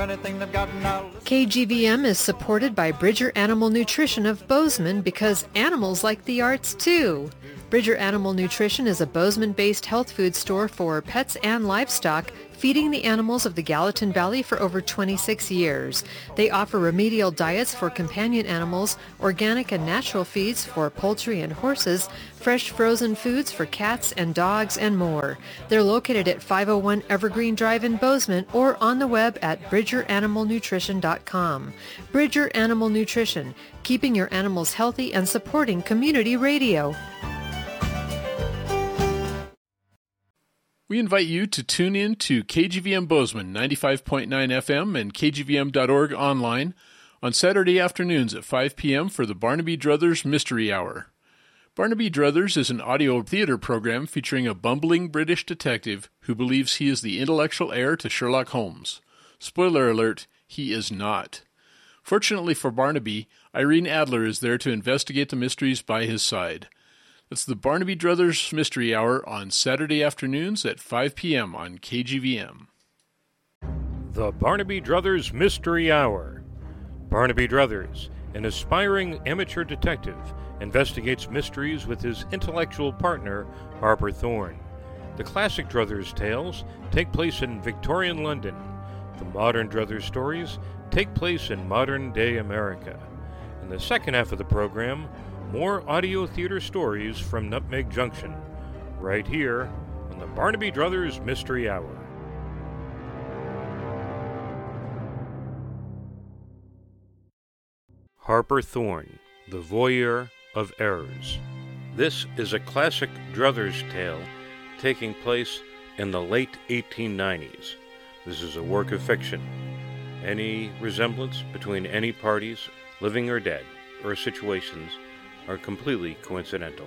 KGVM is supported by Bridger Animal Nutrition of Bozeman because animals like the arts too. Bridger Animal Nutrition is a Bozeman-based health food store for pets and livestock, feeding the animals of the Gallatin Valley for over 26 years. They offer remedial diets for companion animals, organic and natural feeds for poultry and horses, fresh frozen foods for cats and dogs, and more. They're located at 501 Evergreen Drive in Bozeman or on the web at bridgeranimalnutrition.com. Bridger Animal Nutrition, keeping your animals healthy and supporting community radio. We invite you to tune in to KGVM Bozeman 95.9 FM and kgvm.org online on Saturday afternoons at 5 p.m. for the Barnaby Druthers Mystery Hour. Barnaby Druthers is an audio theater program featuring a bumbling British detective who believes he is the intellectual heir to Sherlock Holmes. Spoiler alert, he is not. Fortunately for Barnaby, Irene Adler is there to investigate the mysteries by his side. It's the Barnaby Druthers Mystery Hour on Saturday afternoons at 5 p.m. on KGVM. The Barnaby Druthers Mystery Hour. Barnaby Druthers, an aspiring amateur detective, investigates mysteries with his intellectual partner, Harper Thorne. The classic Druthers tales take place in Victorian London. The modern Druthers stories take place in modern-day America. In the second half of the program, more audio theater stories from Nutmeg Junction, right here on the Barnaby Druthers Mystery Hour. Harper Thorne, the Voyeur of Errors. This is a classic Druthers tale taking place in the late 1890s. This is a work of fiction. Any resemblance between any parties, living or dead, or situations are completely coincidental.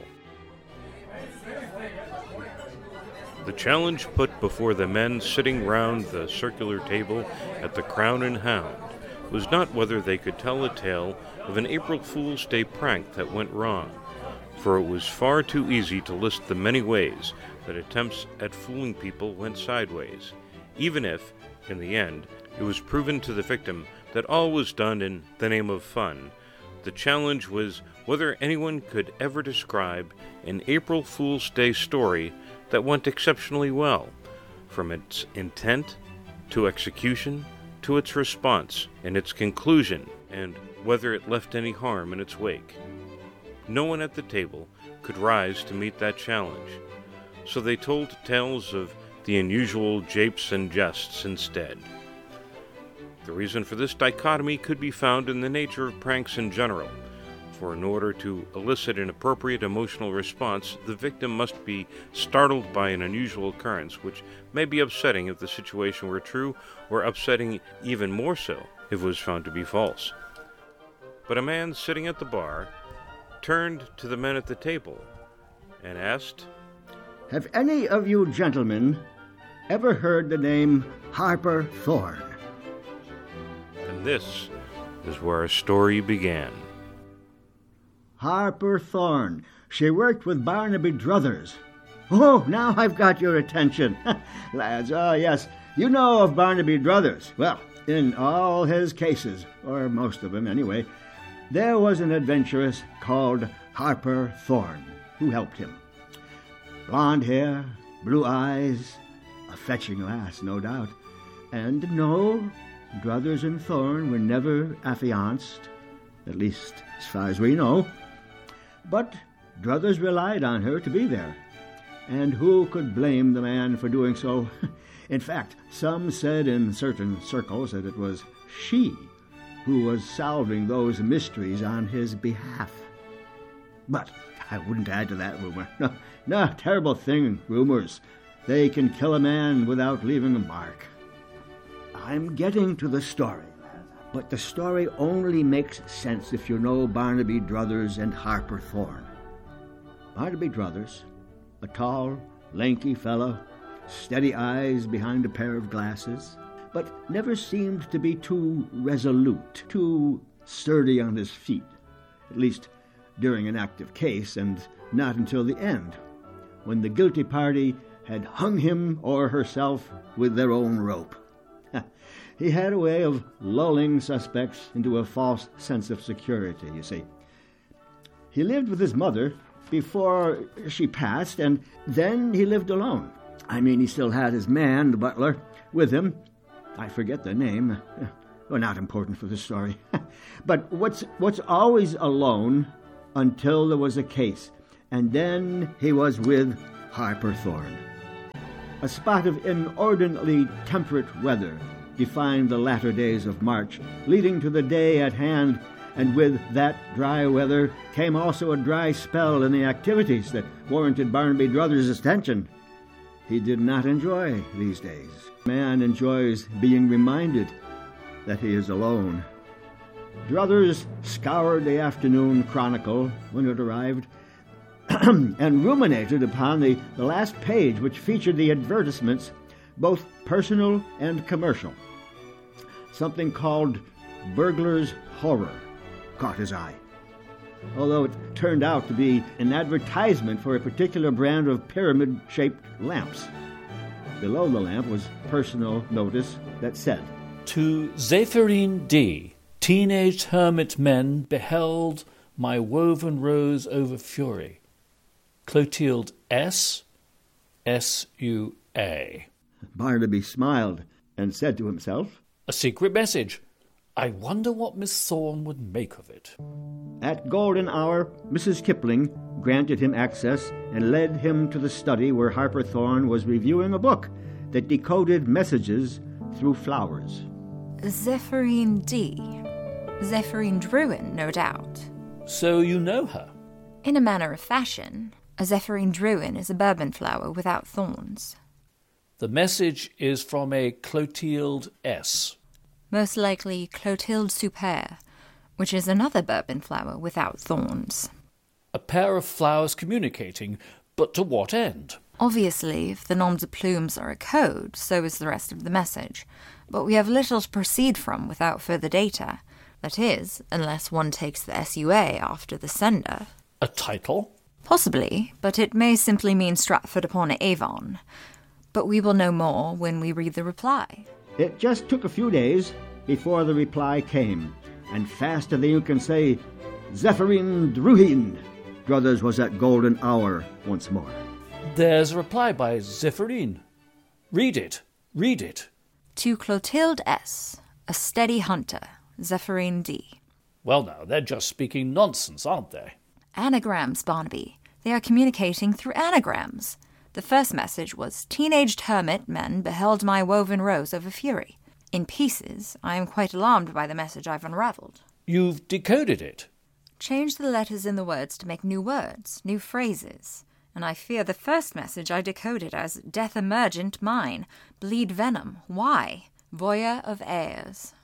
The challenge put before the men sitting round the circular table at the Crown and Hound was not whether they could tell a tale of an April Fool's Day prank that went wrong, for it was far too easy to list the many ways that attempts at fooling people went sideways, even if, in the end, it was proven to the victim that all was done in the name of fun. The challenge was whether anyone could ever describe an April Fool's Day story that went exceptionally well, from its intent to execution to its response and its conclusion, and whether it left any harm in its wake. No one at the table could rise to meet that challenge, so they told tales of the unusual japes and jests instead. The reason for this dichotomy could be found in the nature of pranks in general, for in order to elicit an appropriate emotional response, the victim must be startled by an unusual occurrence, which may be upsetting if the situation were true, or upsetting even more so if it was found to be false. But a man sitting at the bar turned to the men at the table and asked, "Have any of you gentlemen ever heard the name Harper Thorne?" And this is where our story began. Harper Thorne. She worked with Barnaby Druthers. Oh, now I've got your attention. Lads, yes, you know of Barnaby Druthers. Well, in all his cases, or most of them anyway, there was an adventuress called Harper Thorne who helped him. Blonde hair, blue eyes, a fetching lass, no doubt. And no, Druthers and Thorne were never affianced, at least as far as we know. But Druthers relied on her to be there, and who could blame the man for doing so? In fact, some said in certain circles that it was she who was solving those mysteries on his behalf. But I wouldn't add to that rumor. No, terrible thing, rumors. They can kill a man without leaving a mark. I'm getting to the story. But the story only makes sense if you know Barnaby Druthers and Harper Thorne. Barnaby Druthers, a tall, lanky fellow, steady eyes behind a pair of glasses, but never seemed to be too resolute, too sturdy on his feet, at least during an active case, and not until the end, when the guilty party had hung him or herself with their own rope. He had a way of lulling suspects into a false sense of security, you see. He lived with his mother before she passed, and then he lived alone. I mean, he still had his man, the butler, with him. I forget the name. Well, not important for the story. But what's always alone until there was a case, and then he was with Harper Thorne. A spot of inordinately temperate weather defined the latter days of March, leading to the day at hand, and with that dry weather came also a dry spell in the activities that warranted Barnaby Druthers' attention. He did not enjoy these days. Man enjoys being reminded that he is alone. Druthers scoured the afternoon Chronicle when it arrived and ruminated upon the last page, which featured the advertisements, both personal and commercial. Something called Burglar's Horror caught his eye, although it turned out to be an advertisement for a particular brand of pyramid-shaped lamps. Below the lamp was personal notice that said, "To Zephyrin D, teenaged hermit men beheld my woven rose over fury. Clotilde S. S.U.A." Barnaby smiled and said to himself, "A secret message. I wonder what Miss Thorne would make of it." At golden hour, Mrs. Kipling granted him access and led him to the study where Harper Thorne was reviewing a book that decoded messages through flowers. Zephyrin D. Zephyrin Druin, no doubt. So you know her? In a manner of fashion, a Zephyrin Druin is a bourbon flower without thorns. The message is from a Clotilde S. Most likely Clotilde Super, which is another bourbon flower without thorns. A pair of flowers communicating, but to what end? Obviously, if the noms de plumes are a code, so is the rest of the message. But we have little to proceed from without further data. That is, unless one takes the SUA after the sender. A title? Possibly, but it may simply mean Stratford-upon-Avon. But we will know more when we read the reply. It just took a few days before the reply came, and faster than you can say, Zephyrin Druin, Druthers was at golden hour once more. There's a reply by Zephyrin. Read it. Read it. To Clotilde S., a steady hunter, Zephyrin D. Well now, they're just speaking nonsense, aren't they? Anagrams, Barnaby. They are communicating through anagrams. The first message was, "Teenaged hermit men beheld my woven rose over fury." In pieces, I am quite alarmed by the message I've unravelled. You've decoded it. Change the letters in the words to make new words, new phrases. And I fear the first message I decoded as "Death emergent mine, bleed venom, why? Voyeur of heirs."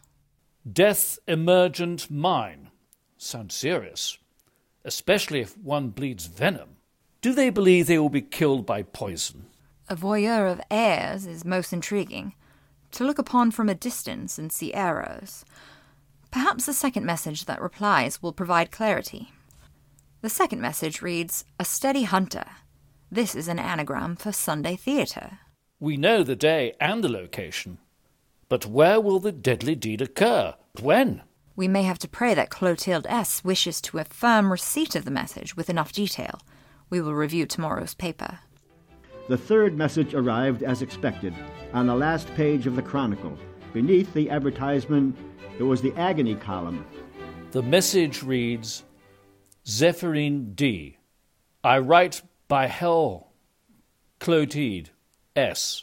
Death emergent mine. Sounds serious. Especially if one bleeds venom. Do they believe they will be killed by poison? A voyeur of heirs is most intriguing. To look upon from a distance and see errors. Perhaps the second message that replies will provide clarity. The second message reads, "A steady hunter." This is an anagram for Sunday theatre. We know the day and the location. But where will the deadly deed occur? When? We may have to pray that Clotilde S. wishes to affirm receipt of the message with enough detail. We will review tomorrow's paper. The third message arrived as expected, on the last page of the Chronicle. Beneath the advertisement, there was the agony column. The message reads, Zephyrin D. I write by hell, Clotilde S.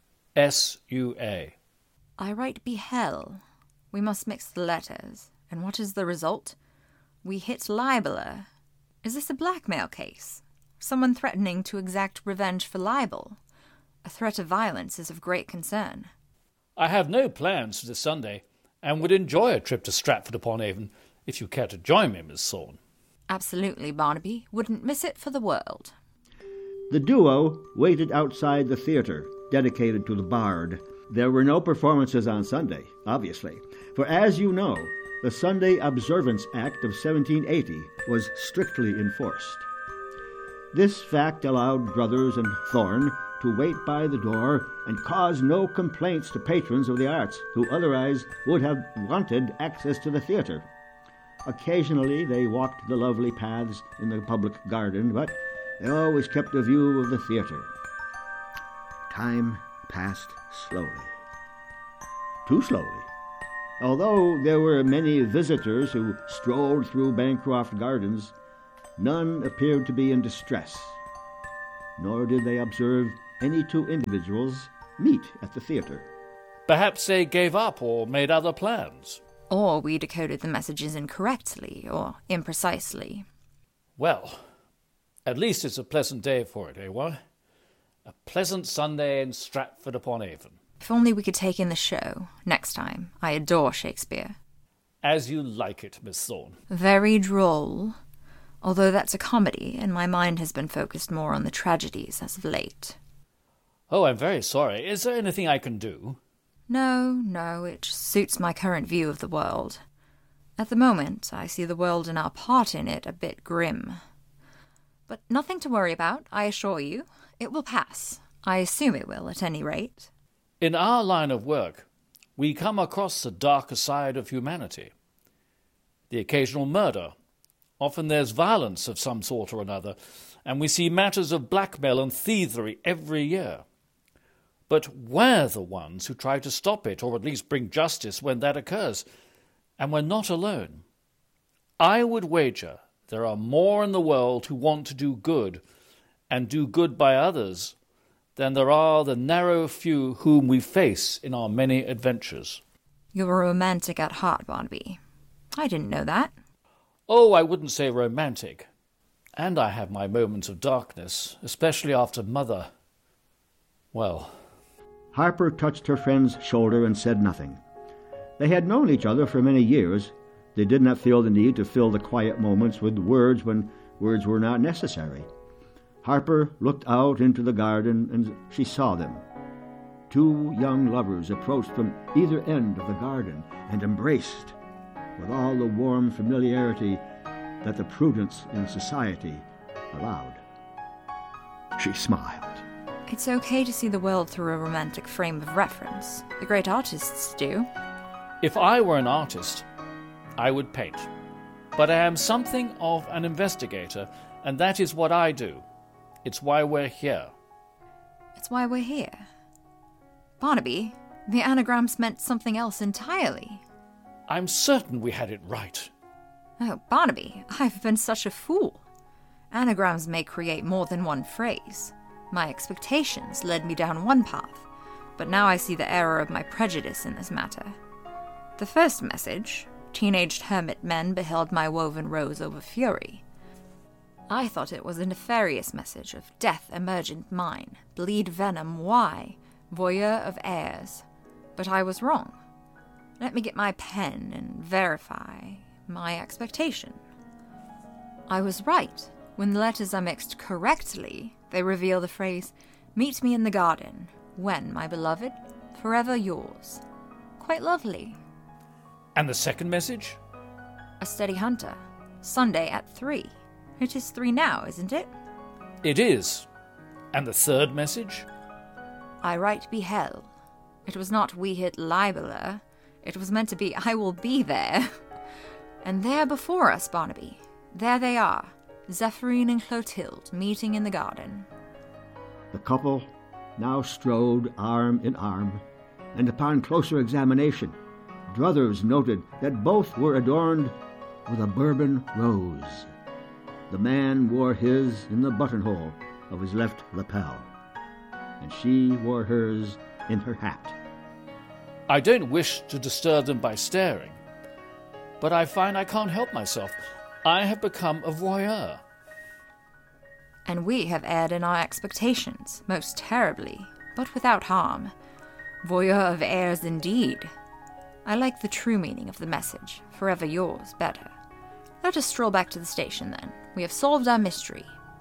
S.U.A. I write be hell. We must mix the letters. And what is the result? We hit libeler. Is this a blackmail case? Someone threatening to exact revenge for libel? A threat of violence is of great concern. I have no plans for this Sunday, and would enjoy a trip to Stratford-upon-Avon, if you care to join me, Miss Thorne. Absolutely, Barnaby. Wouldn't miss it for the world. The duo waited outside the theatre, dedicated to the Bard. There were no performances on Sunday, obviously, for as you know, the Sunday Observance Act of 1780 was strictly enforced. This fact allowed Druthers and Thorne to wait by the door and cause no complaints to patrons of the arts who otherwise would have wanted access to the theatre. Occasionally they walked the lovely paths in the public garden, but they always kept a view of the theatre. Time passed slowly. Too slowly. Although there were many visitors who strolled through Bancroft Gardens, none appeared to be in distress, nor did they observe any two individuals meet at the theatre. Perhaps they gave up or made other plans. Or we decoded the messages incorrectly or imprecisely. Well, at least it's a pleasant day for it, eh, A pleasant Sunday in Stratford-upon-Avon. If only we could take in the show next time. I adore Shakespeare. As you like it, Miss Thorne. Very droll. Although that's a comedy, and my mind has been focused more on the tragedies as of late. Oh, I'm very sorry. Is there anything I can do? No, it just suits my current view of the world. At the moment, I see the world and our part in it a bit grim. But nothing to worry about, I assure you. It will pass. I assume it will, at any rate. In our line of work, we come across the darker side of humanity. The occasional murder. Often there's violence of some sort or another, and we see matters of blackmail and thievery every year. But we're the ones who try to stop it, or at least bring justice when that occurs. And we're not alone. I would wager there are more in the world who want to do good, and do good by others, than there are the narrow few whom we face in our many adventures. You're a romantic at heart, Barnaby. I didn't know that. Oh, I wouldn't say romantic. And I have my moments of darkness, especially after Mother. Well... Harper touched her friend's shoulder and said nothing. They had known each other for many years. They did not feel the need to fill the quiet moments with words when words were not necessary. Harper looked out into the garden, and she saw them. Two young lovers approached from either end of the garden and embraced with all the warm familiarity that the prudence in society allowed. She smiled. It's okay to see the world through a romantic frame of reference. The great artists do. If I were an artist, I would paint. But I am something of an investigator, and that is what I do. It's why we're here. It's why we're here. Barnaby, the anagrams meant something else entirely. I'm certain we had it right. Oh, Barnaby, I've been such a fool. Anagrams may create more than one phrase. My expectations led me down one path, but now I see the error of my prejudice in this matter. The first message, teenaged hermit men beheld my woven rose over fury. I thought it was a nefarious message of death emergent mine, bleed venom, why, voyeur of heirs. But I was wrong. Let me get my pen and verify my expectation. I was right. When the letters are mixed correctly, they reveal the phrase, "Meet me in the garden, when, my beloved, forever yours." Quite lovely. And the second message? A steady hunter, Sunday at 3. It is 3 now, isn't it? It is. And the third message? I write be hell. It was not we hit libeler. It was meant to be I will be there. And there before us, Barnaby, there they are, Zephyrine and Clotilde meeting in the garden. The couple now strode arm in arm, and upon closer examination, Druthers noted that both were adorned with a Bourbon rose. The man wore his in the buttonhole of his left lapel, and she wore hers in her hat. I don't wish to disturb them by staring, but I find I can't help myself. I have become a voyeur. And we have erred in our expectations, most terribly, but without harm. Voyeur of heirs indeed. I like the true meaning of the message, forever yours, better. Let us stroll back to the station, then. We have solved our mystery.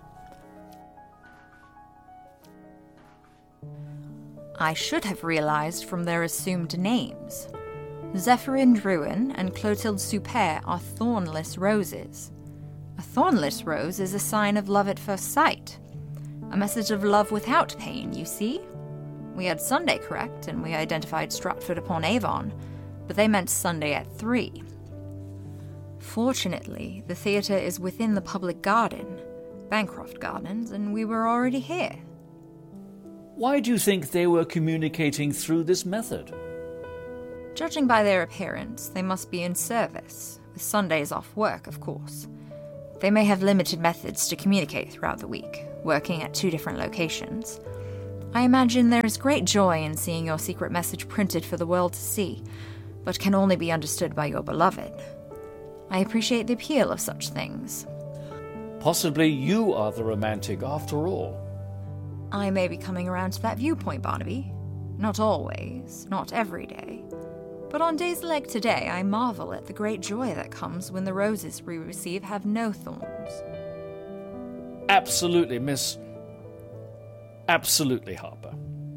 I should have realized from their assumed names. Zephyrine Druin and Clotilde Super are thornless roses. A thornless rose is a sign of love at first sight. A message of love without pain, you see? We had Sunday correct, and we identified Stratford-upon-Avon, but they meant Sunday at 3. Fortunately, the theatre is within the public garden, Bancroft Gardens, and we were already here. Why do you think they were communicating through this method? Judging by their appearance, they must be in service, with Sundays off work, of course. They may have limited methods to communicate throughout the week, working at 2 different locations. I imagine there is great joy in seeing your secret message printed for the world to see, but can only be understood by your beloved. I appreciate the appeal of such things. Possibly you are the romantic after all. I may be coming around to that viewpoint, Barnaby. Not always, not every day. But on days like today, I marvel at the great joy that comes when the roses we receive have no thorns. Absolutely, Miss. Absolutely, Harper.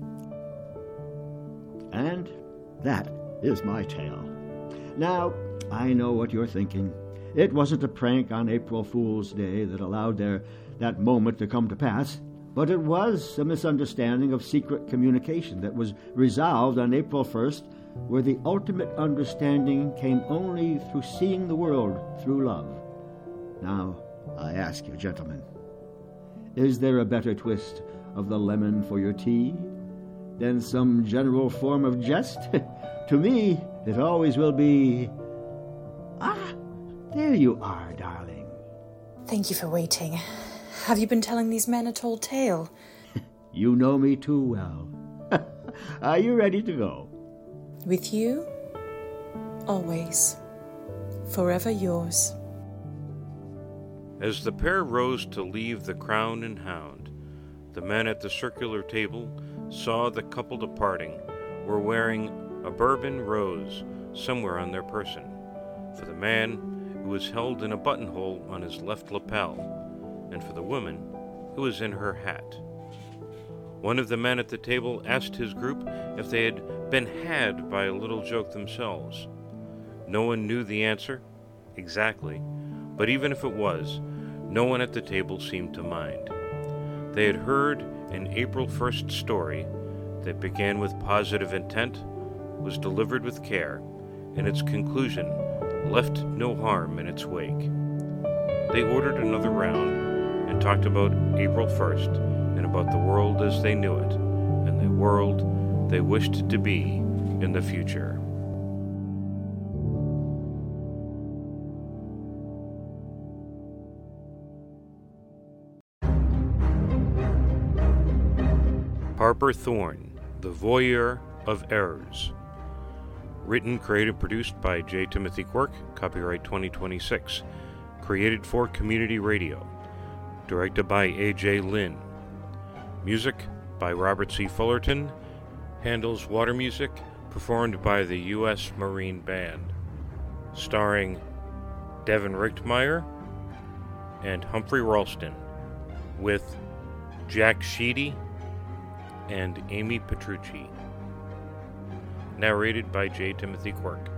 And that is my tale. Now, I know what you're thinking. It wasn't a prank on April Fool's Day that allowed that moment to come to pass, but it was a misunderstanding of secret communication that was resolved on April 1st, where the ultimate understanding came only through seeing the world through love. Now, I ask you, gentlemen, is there a better twist of the lemon for your tea than some general form of jest? To me, it always will be... Ah, there you are, darling. Thank you for waiting. Have you been telling these men a tall tale? You know me too well. Are you ready to go? With you, always, forever yours. As the pair rose to leave the Crown and Hound, the men at the circular table saw the couple departing were wearing a bourbon rose somewhere on their person. For the man, it was held in a buttonhole on his left lapel, and for the woman, it was in her hat. One of the men at the table asked his group if they had been had by a little joke themselves. No one knew the answer exactly, but even if it was, no one at the table seemed to mind. They had heard an April 1st story that began with positive intent, was delivered with care, and its conclusion left no harm in its wake. They ordered another round and talked about April 1st and about the world as they knew it, and the world they wished to be in the future. Harper Thorne, The Voyeur of Errors. Written, created, produced by J. Timothy Quirk, copyright 2026. Created for community radio. Directed by A.J. Lynn. Music by Robert C. Fullerton. Handel's water music performed by the U.S. Marine Band. Starring Devin Richtmeyer and Humphrey Ralston, with Jack Sheedy and Amy Petrucci. Narrated by J. Timothy Quirk.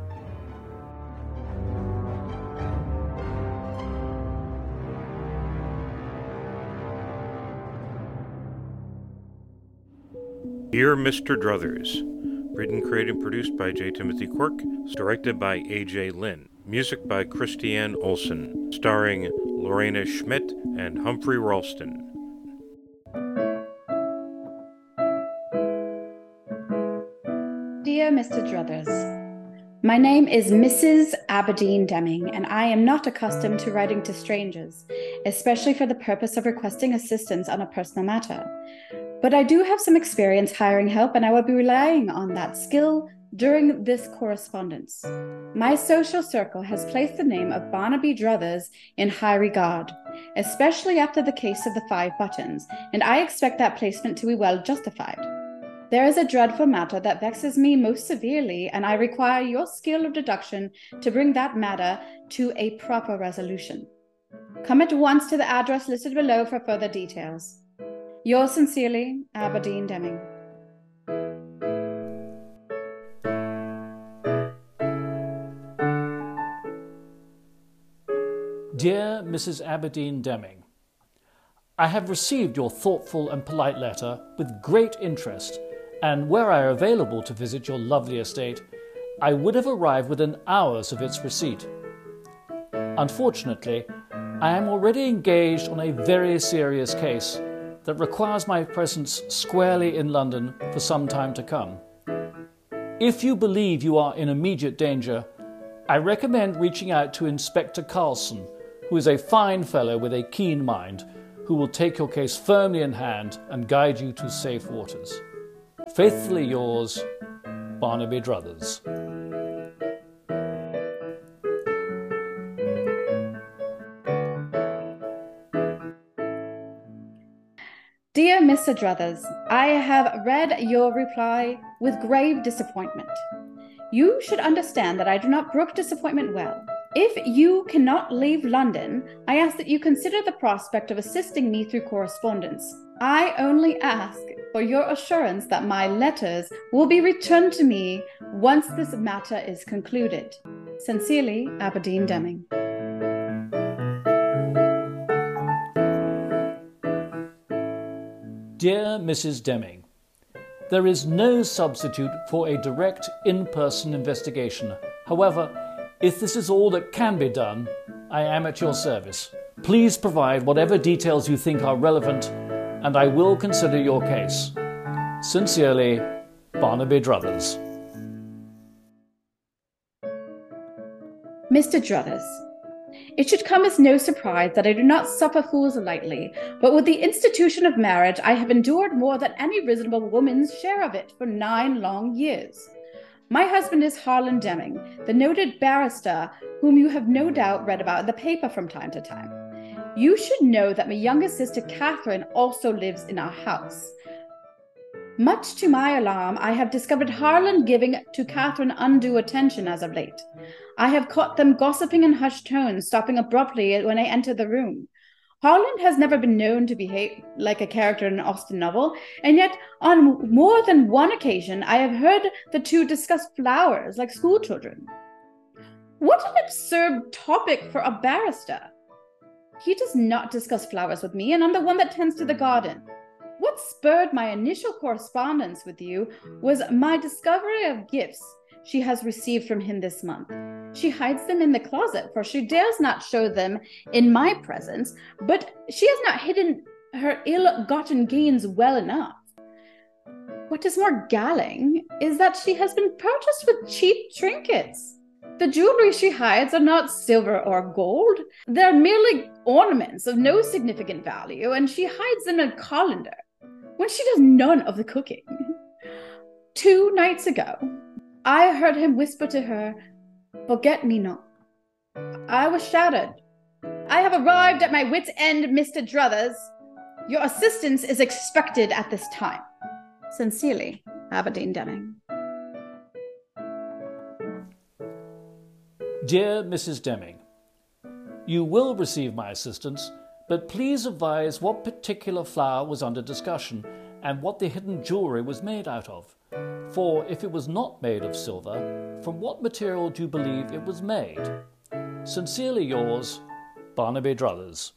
Dear Mr. Druthers. Written, created, and produced by J. Timothy Quirk. Directed by A.J. Lynn. Music by Christiane Olson. Starring Lorena Schmidt and Humphrey Ralston. Dear Mr. Druthers, my name is Mrs. Aberdeen Deming, and I am not accustomed to writing to strangers, especially for the purpose of requesting assistance on a personal matter. But I do have some experience hiring help, and I will be relying on that skill during this correspondence. My social circle has placed the name of Barnaby Druthers in high regard, especially after the case of the 5 buttons, and I expect that placement to be well justified. There is a dreadful matter that vexes me most severely, and I require your skill of deduction to bring that matter to a proper resolution. Come at once to the address listed below for further details. Yours sincerely, Aberdeen Deming. Dear Mrs. Aberdeen Deming, I have received your thoughtful and polite letter with great interest, and were I available to visit your lovely estate, I would have arrived within hours of its receipt. Unfortunately, I am already engaged on a very serious case that requires my presence squarely in London for some time to come. If you believe you are in immediate danger, I recommend reaching out to Inspector Carlson, who is a fine fellow with a keen mind, who will take your case firmly in hand and guide you to safe waters. Faithfully yours, Barnaby Druthers. Dear Mr. Druthers, I have read your reply with grave disappointment. You should understand that I do not brook disappointment well. If you cannot leave London, I ask that you consider the prospect of assisting me through correspondence. I only ask for your assurance that my letters will be returned to me once this matter is concluded. Sincerely, Aberdeen Deming. Dear Mrs. Deming, there is no substitute for a direct in-person investigation. However, if this is all that can be done, I am at your service. Please provide whatever details you think are relevant, and I will consider your case. Sincerely, Barnaby Druthers. Mr. Druthers, it should come as no surprise that I do not suffer fools lightly, but with the institution of marriage I have endured more than any reasonable woman's share of it for 9 long years. My husband is Harlan Deming, the noted barrister whom you have no doubt read about in the paper from time to time. You should know that my youngest sister Catherine also lives in our house. Much to my alarm, I have discovered Harlan giving to Catherine undue attention as of late. I have caught them gossiping in hushed tones, stopping abruptly when I enter the room. Harlan has never been known to behave like a character in an Austen novel, and yet on more than one occasion I have heard the two discuss flowers like schoolchildren. What an absurd topic for a barrister! He does not discuss flowers with me, and I'm the one that tends to the garden. What spurred my initial correspondence with you was my discovery of gifts she has received from him this month. She hides them in the closet, for she dares not show them in my presence, but she has not hidden her ill-gotten gains well enough. What is more galling is that she has been purchased with cheap trinkets. The jewelry she hides are not silver or gold. They're merely ornaments of no significant value, and she hides them in a colander, when she does none of the cooking. 2 nights ago, I heard him whisper to her, "Forget-me-not." I was shattered. I have arrived at my wit's end, Mr. Druthers. Your assistance is expected at this time. Sincerely, Aberdeen Deming. Dear Mrs. Deming, you will receive my assistance, but please advise what particular flower was under discussion and what the hidden jewellery was made out of. For if it was not made of silver, from what material do you believe it was made? Sincerely yours, Barnaby Druthers.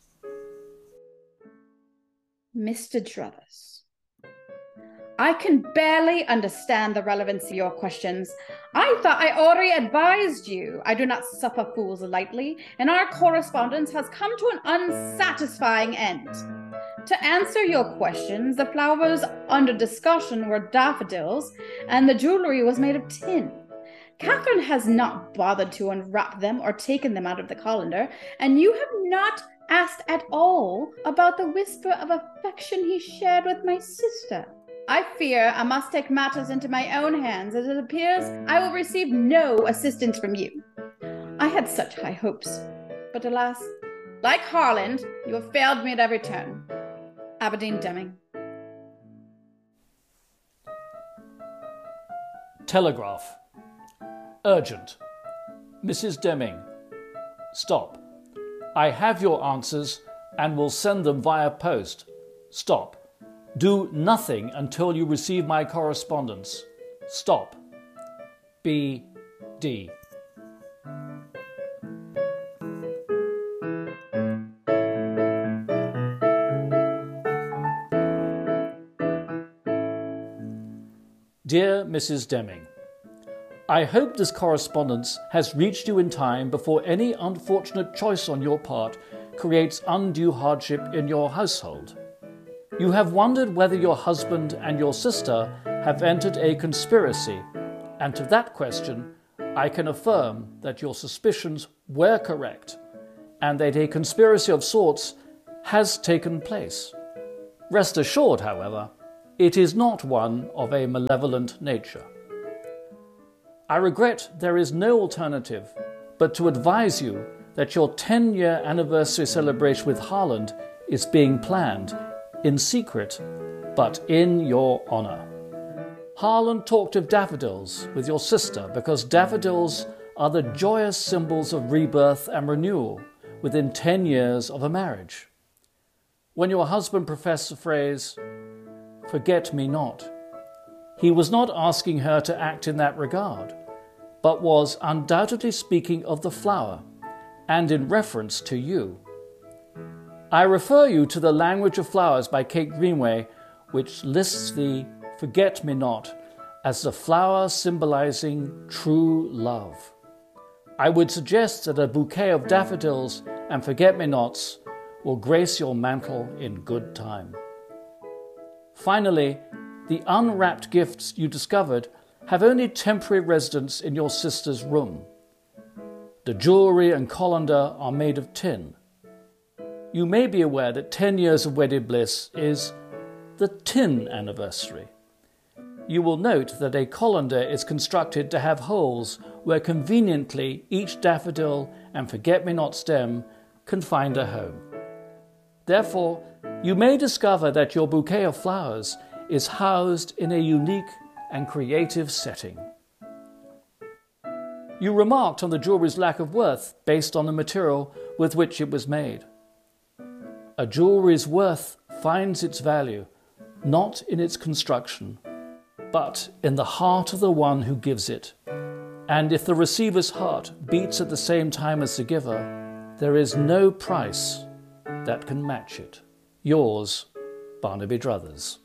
Mr. Druthers, I can barely understand the relevancy of your questions. I thought I already advised you. I do not suffer fools lightly, and our correspondence has come to an unsatisfying end. To answer your questions, the flowers under discussion were daffodils, and the jewelry was made of tin. Catherine has not bothered to unwrap them or taken them out of the colander, and you have not asked at all about the whisper of affection he shared with my sister. I fear I must take matters into my own hands, as it appears I will receive no assistance from you. I had such high hopes, but alas, like Harlan, you have failed me at every turn. Aberdeen Deming. Telegraph. Urgent. Mrs. Deming. Stop. I have your answers and will send them via post. Stop. Do nothing until you receive my correspondence. Stop. B.D. Dear Mrs. Deming, I hope this correspondence has reached you in time before any unfortunate choice on your part creates undue hardship in your household. You have wondered whether your husband and your sister have entered a conspiracy, and to that question, I can affirm that your suspicions were correct, and that a conspiracy of sorts has taken place. Rest assured, however, it is not one of a malevolent nature. I regret there is no alternative but to advise you that your 10-year anniversary celebration with Harland is being planned in secret, but in your honour. Harland talked of daffodils with your sister because daffodils are the joyous symbols of rebirth and renewal within 10 years of a marriage. When your husband professed the phrase, "Forget me not," he was not asking her to act in that regard, but was undoubtedly speaking of the flower and in reference to you. I refer you to The Language of Flowers by Kate Greenaway, which lists the forget-me-not as the flower symbolizing true love. I would suggest that a bouquet of daffodils and forget-me-nots will grace your mantle in good time. Finally, the unwrapped gifts you discovered have only temporary residence in your sister's room. The jewellery and colander are made of tin. You may be aware that 10 years of wedded bliss is the tin anniversary. You will note that a colander is constructed to have holes where conveniently each daffodil and forget-me-not stem can find a home. Therefore, you may discover that your bouquet of flowers is housed in a unique and creative setting. You remarked on the jewellery's lack of worth based on the material with which it was made. A jewellery's worth finds its value not in its construction, but in the heart of the one who gives it. And if the receiver's heart beats at the same time as the giver, there is no price that can match it. Yours, Barnaby Druthers.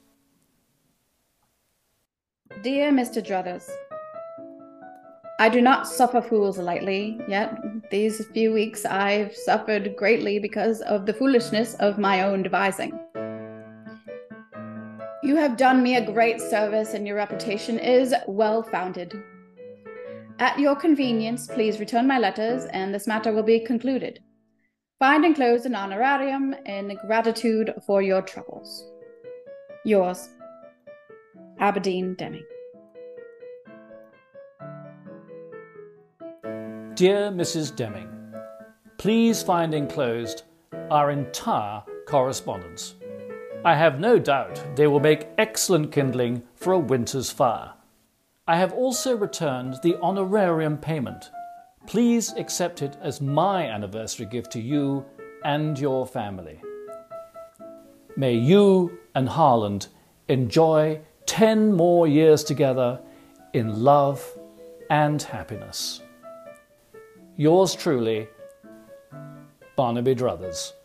Dear Mr. Druthers, I do not suffer fools lightly, yet these few weeks I've suffered greatly because of the foolishness of my own devising. You have done me a great service, and your reputation is well-founded. At your convenience, please return my letters, and this matter will be concluded. Find enclosed an honorarium in gratitude for your troubles. Yours, Aberdeen Deming. Dear Mrs. Deming, please find enclosed our entire correspondence. I have no doubt they will make excellent kindling for a winter's fire. I have also returned the honorarium payment. Please accept it as my anniversary gift to you and your family. May you and Harland enjoy 10 more years together in love and happiness. Yours truly, Barnaby Druthers.